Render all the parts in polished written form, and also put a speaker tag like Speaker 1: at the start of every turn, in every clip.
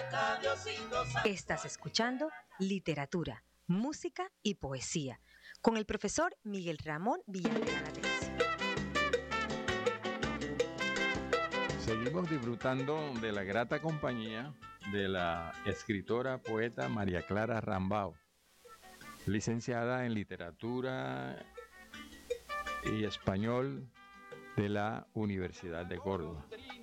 Speaker 1: Estás escuchando Literatura, Música y Poesía con el profesor Miguel Ramón Villagrán Atencio.
Speaker 2: Seguimos disfrutando de la grata compañía de la escritora poeta María Clara Rambao, licenciada en Literatura y Español de la Universidad de Córdoba.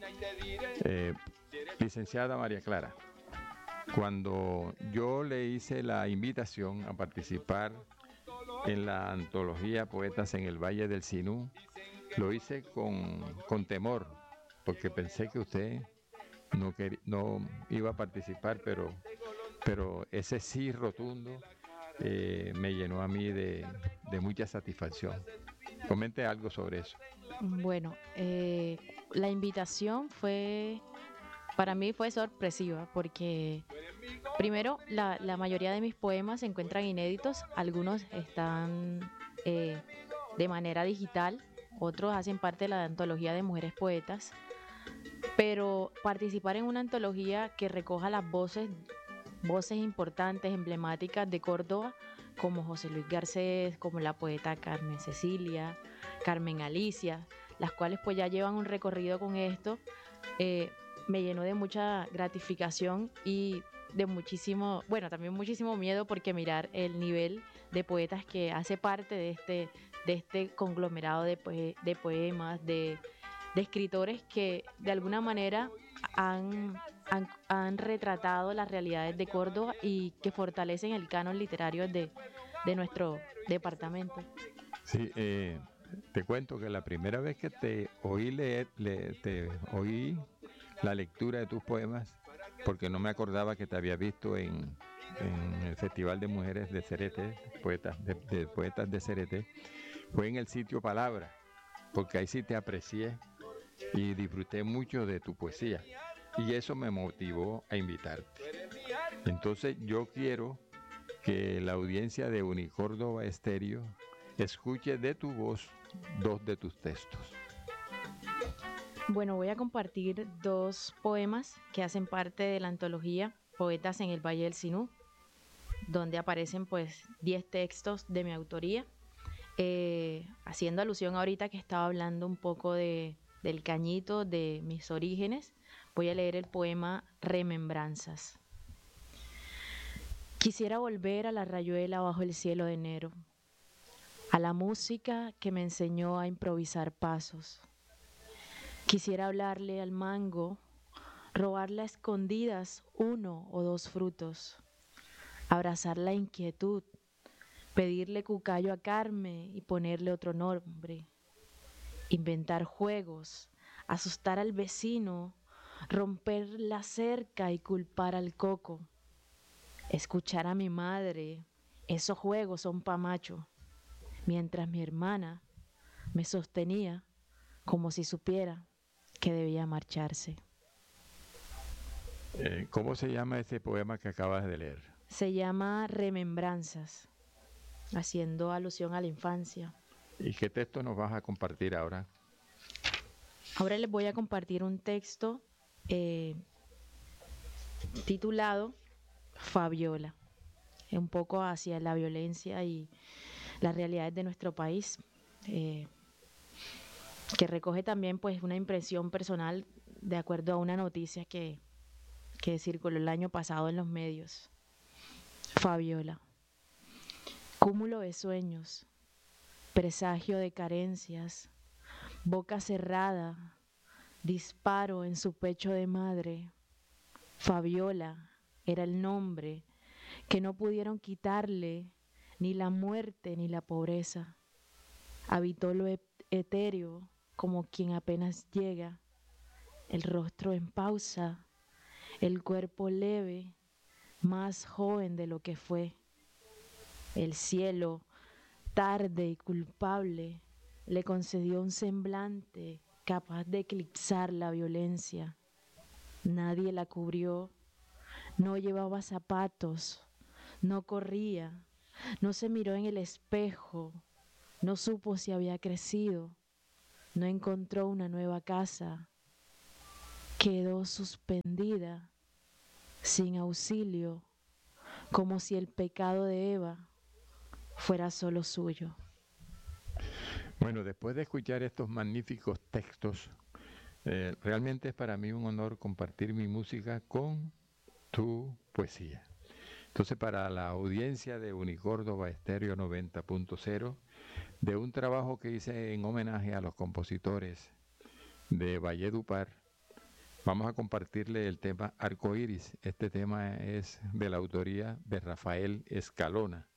Speaker 2: Licenciada María Clara, cuando yo le hice la invitación a participar en la antología Poetas en el Valle del Sinú, lo hice con temor, porque pensé que usted no iba a participar, pero ese sí rotundo me llenó a mí de mucha satisfacción. Comente algo sobre eso.
Speaker 3: Bueno, la invitación para mí fue sorpresiva porque primero la mayoría de mis poemas se encuentran inéditos, algunos están de manera digital, otros hacen parte de la antología de mujeres poetas, pero participar en una antología que recoja las voces importantes, emblemáticas de Córdoba, como José Luis Garcés, como la poeta Carmen Cecilia, Carmen Alicia, las cuales pues ya llevan un recorrido con esto, me llenó de mucha gratificación y de también muchísimo miedo, porque mirar el nivel de poetas que hace parte de este conglomerado de poemas, de escritores que de alguna manera han retratado las realidades de Córdoba y que fortalecen el canon literario de nuestro departamento.
Speaker 2: Sí, te cuento que la primera vez que te oí leer, te oí la lectura de tus poemas, porque no me acordaba que te había visto en el Festival de Mujeres de Cerete, de poetas de Cerete, fue en el sitio Palabra, porque ahí sí te aprecié y disfruté mucho de tu poesía, y eso me motivó a invitarte. Entonces yo quiero que la audiencia de Unicórdoba Estéreo escuche de tu voz 2 de tus textos.
Speaker 3: Bueno, voy a compartir 2 poemas que hacen parte de la antología Poetas en el Valle del Sinú, donde aparecen pues 10 textos de mi autoría, haciendo alusión ahorita que estaba hablando un poco del cañito, de mis orígenes. Voy a leer el poema Remembranzas. Quisiera volver a la rayuela bajo el cielo de enero, a la música que me enseñó a improvisar pasos. Quisiera hablarle al mango, robarle a escondidas 1 o 2 frutos, abrazar la inquietud, pedirle cucayo a Carmen y ponerle otro nombre, inventar juegos, asustar al vecino, romper la cerca y culpar al coco, escuchar a mi madre, esos juegos son pa' macho, mientras mi hermana me sostenía como si supiera que debía marcharse.
Speaker 2: ¿Cómo se llama ese poema que acabas de leer?
Speaker 3: Se llama Remembranzas, haciendo alusión a la infancia.
Speaker 2: ¿Y qué texto nos vas a compartir ahora?
Speaker 3: Ahora les voy a compartir un texto titulado Fabiola, un poco hacia la violencia y las realidades de nuestro país, que recoge también pues una impresión personal de acuerdo a una noticia que circuló el año pasado en los medios. Fabiola. Cúmulo de sueños, presagio de carencias, boca cerrada, disparo en su pecho de madre. Fabiola era el nombre que no pudieron quitarle ni la muerte ni la pobreza. Habitó lo etéreo como quien apenas llega, el rostro en pausa, el cuerpo leve, más joven de lo que fue. El cielo, tarde y culpable, le concedió un semblante capaz de eclipsar la violencia. Nadie la cubrió, no llevaba zapatos, no corría, no se miró en el espejo, no supo si había crecido, no encontró una nueva casa, quedó suspendida, sin auxilio, como si el pecado de Eva fuera solo suyo.
Speaker 2: Bueno, después de escuchar estos magníficos textos, realmente es para mí un honor compartir mi música con tu poesía. Entonces, para la audiencia de Unicórdoba Estéreo 90.0, de un trabajo que hice en homenaje a los compositores de Valledupar, vamos a compartirle el tema Arcoíris. Este tema es de la autoría de Rafael Escalona.